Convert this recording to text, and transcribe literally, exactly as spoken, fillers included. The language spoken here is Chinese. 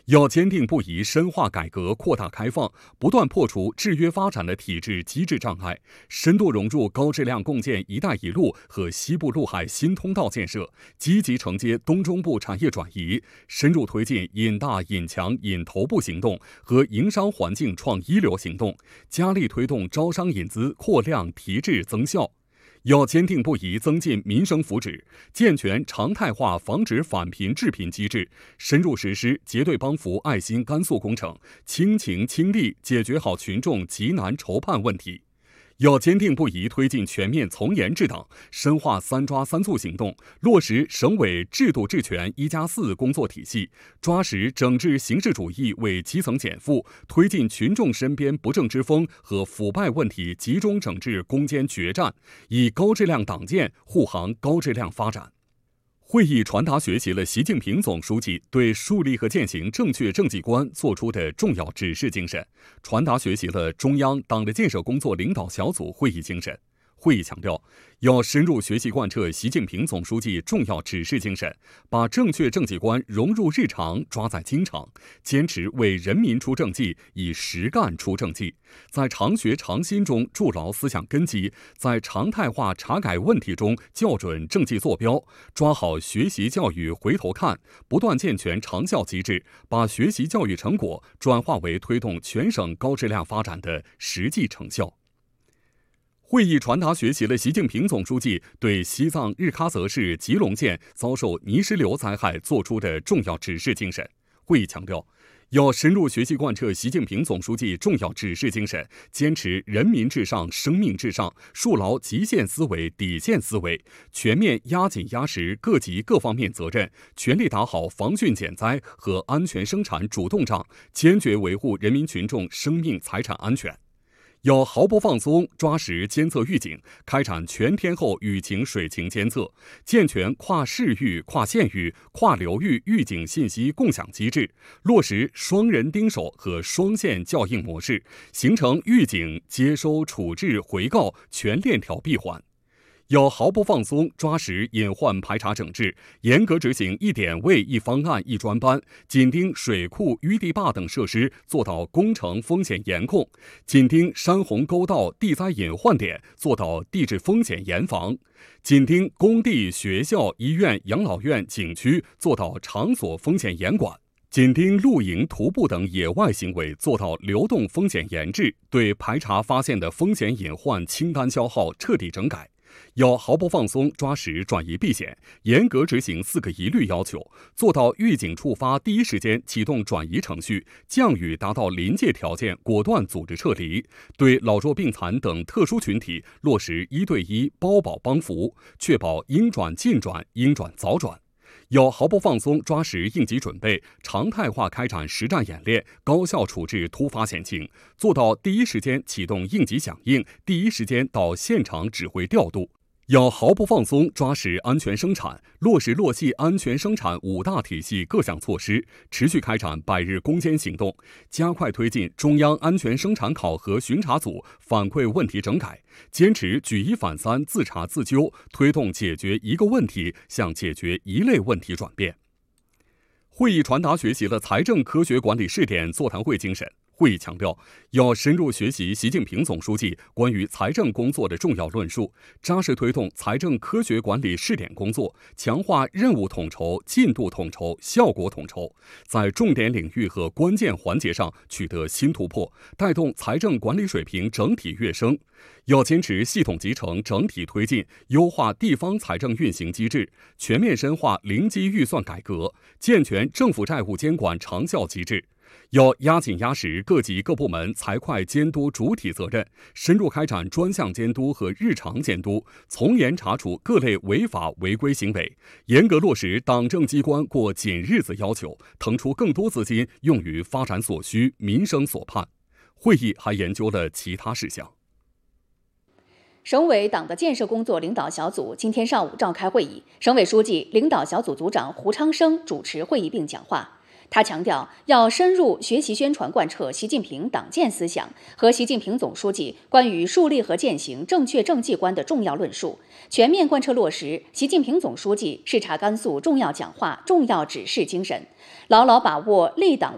要坚定不移深化改革扩大开放，不断破除制约发展的体制机制障碍，深度融入高质量共建“一带一路”和西部陆海新通道建设，积极承接东中部产业转移，深入推进引大引强引头部行动和营商环境创一流行动，加力推动招商引资扩量提质增效。要坚定不移增进民生福祉，健全常态化防止返贫致贫机制，深入实施结对帮扶爱心甘肃工程，倾情倾力解决好群众急难愁盼问题。要坚定不移推进全面从严治党，深化三抓三促行动，落实省委制度治权一加四工作体系，抓实整治形式主义为基层减负，推进群众身边不正之风和腐败问题集中整治攻坚决战，以高质量党建护航高质量发展。会议传达学习了习近平总书记对树立和践行正确政绩观作出的重要指示精神，传达学习了中央党的建设工作领导小组会议精神。会议强调，要深入学习贯彻习近平总书记重要指示精神，把正确政绩观融入日常，抓在经常，坚持为人民出政绩，以实干出政绩，在常学常新中筑牢思想根基，在常态化查改问题中校准政绩坐标，抓好学习教育回头看，不断健全长效机制，把学习教育成果转化为推动全省高质量发展的实际成效。会议传达学习了习近平总书记对西藏日喀则市吉隆县遭受泥石流灾害作出的重要指示精神。会议强调，要深入学习贯彻习近平总书记重要指示精神，坚持人民至上、生命至上，树牢极限思维、底线思维，全面压紧压实各级各方面责任，全力打好防汛减灾和安全生产主动仗，坚决维护人民群众生命财产安全。要毫不放松抓实监测预警，开展全天候雨情水情监测，健全跨市域、跨县域、跨流域预警信息共享机制，落实双人盯守和双线校应模式，形成预警、接收、处置、回告全链条闭环。要毫不放松抓实隐患排查整治，严格执行一点位一方案一专班，紧盯水库、淤地坝等设施做到工程风险严控，紧盯山洪沟道地灾隐患点做到地质风险严防，紧盯工地、学校、医院、养老院、景区做到场所风险严管，紧盯露营、徒步等野外行为做到流动风险严治，对排查发现的风险隐患清单消耗彻底整改。要毫不放松抓实转移避险，严格执行四个一律要求，做到预警触发第一时间启动转移程序，降雨达到临界条件果断组织撤离，对老弱病残等特殊群体落实一对一包保帮扶，确保应转尽转、应转早转。要毫不放松抓实应急准备，常态化开展实战演练，高效处置突发险情，做到第一时间启动应急响应，第一时间到现场指挥调度。要毫不放松抓实安全生产，落实落细安全生产五大体系各项措施，持续开展百日攻坚行动，加快推进中央安全生产考核巡查组反馈问题整改，坚持举一反三、自查自纠，推动解决一个问题向解决一类问题转变。会议传达学习了财政科学管理试点座谈会精神。会议强调，要深入学习习近平总书记关于财政工作的重要论述，扎实推动财政科学管理试点工作，强化任务统筹、进度统筹、效果统筹，在重点领域和关键环节上取得新突破，带动财政管理水平整体跃升。要坚持系统集成、整体推进，优化地方财政运行机制，全面深化零基预算改革，健全政府债务监管长效机制。要压紧压实各级各部门财会监督主体责任，深入开展专项监督和日常监督，从严查处各类违法违规行为，严格落实党政机关过紧日子要求，腾出更多资金用于发展所需、民生所盼。会议还研究了其他事项。 省委党的建设工作领导小组今天上午召开会议，省委书记、领导小组组长胡昌生主持会议并讲话。他强调，要深入学习宣传贯彻习近平党建思想和习近平总书记关于树立和践行正确政绩观的重要论述，全面贯彻落实习近平总书记视察甘肃重要讲话、重要指示精神，牢牢把握立党